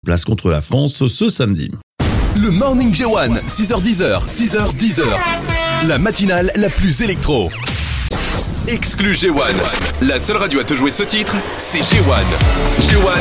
place contre la France ce samedi. Le Morning J1, 6h10, 6h10. La matinale la plus électro. Exclu J1. La seule radio à te jouer ce titre, c'est J1. J1.